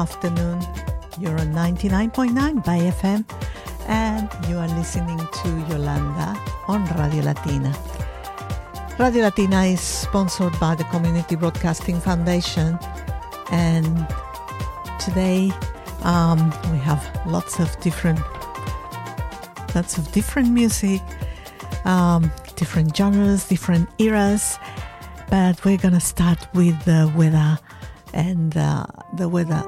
afternoon. You're on 99.9 by FM, and you are listening to Yolanda on Radio Latina. Radio Latina is sponsored by the Community Broadcasting Foundation, and today we have lots of different music, different genres, different eras, but we're gonna start with the weather and the weather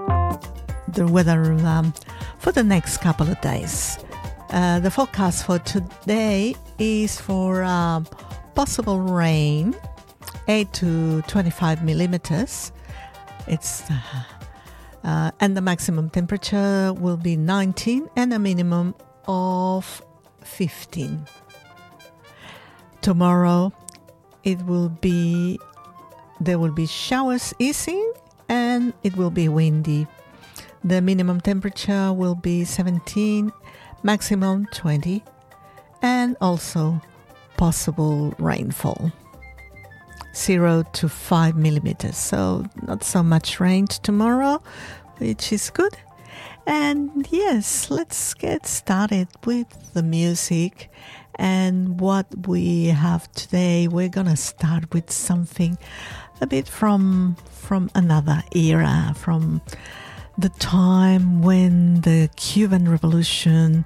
for the next couple of days. The forecast for today is for possible rain, 8 to 25 millimeters. It's and the maximum temperature will be 19 and a minimum of 15. Tomorrow there will be showers easing and it will be windy. The minimum temperature will be 17, maximum 20, and also possible rainfall, 0 to 5 millimeters. So not so much rain tomorrow, which is good. And yes, let's get started with the music. And what we have today, we're gonna start with something a bit from another era, from the time when the Cuban Revolution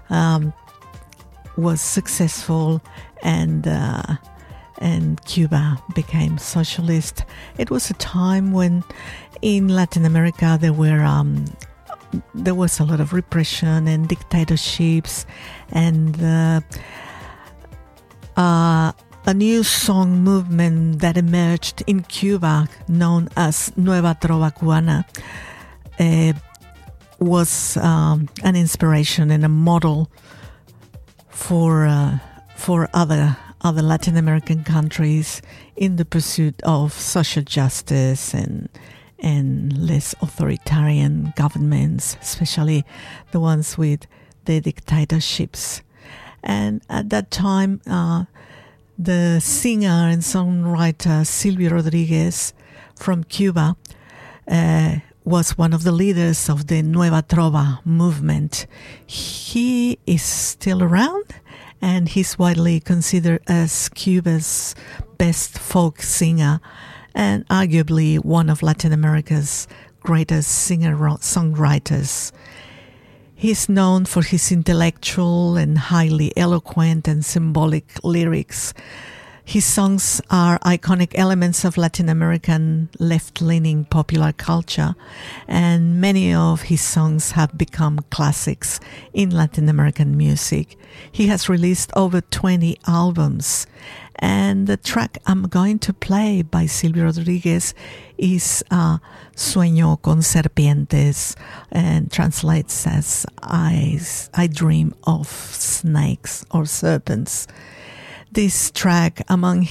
was successful and Cuba became socialist. It was a time when in Latin America there was a lot of repression and dictatorships, and a new song movement that emerged in Cuba known as Nueva Trova Cubana was an inspiration and a model for other Latin American countries in the pursuit of social justice and less authoritarian governments, especially the ones with the dictatorships. And at that time, the singer and songwriter Silvio Rodriguez from Cuba was one of the leaders of the Nueva Trova movement. He is still around, and he's widely considered as Cuba's best folk singer and arguably one of Latin America's greatest singer-songwriters. He's known for his intellectual and highly eloquent and symbolic lyrics. His songs are iconic elements of Latin American left-leaning popular culture, and many of his songs have become classics in Latin American music. He has released over 20 albums, and the track I'm going to play by Silvio Rodriguez is Sueño con serpientes, and translates as I dream of snakes or serpents. This track, among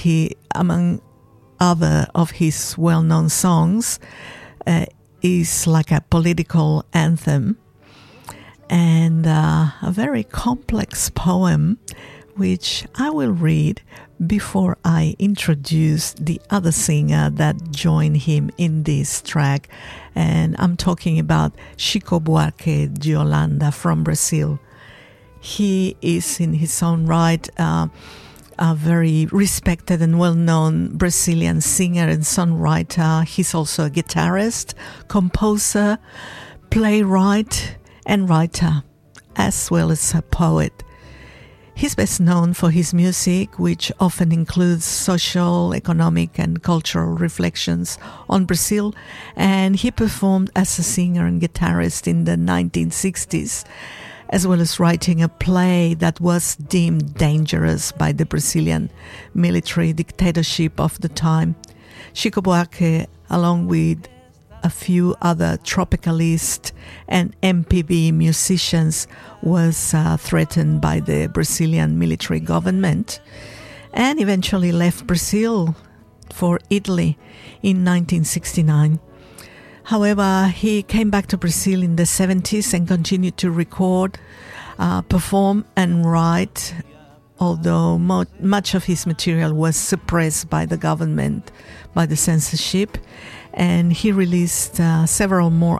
other of his well-known songs, is like a political anthem and a very complex poem, which I will read before I introduce the other singer that joined him in this track. And I'm talking about Chico Buarque de Holanda from Brazil. He is in his own right a very respected and well-known Brazilian singer and songwriter. He's also a guitarist, composer, playwright, and writer, as well as a poet. He's best known for his music, which often includes social, economic, and cultural reflections on Brazil, and he performed as a singer and guitarist in the 1960s, as well as writing a play that was deemed dangerous by the Brazilian military dictatorship of the time. Chico Buarque, along with a few other tropicalist and MPB musicians, was threatened by the Brazilian military government and eventually left Brazil for Italy in 1969. However, he came back to Brazil in the 70s and continued to record, perform and write, although much of his material was suppressed by the government, by the censorship. And he released several more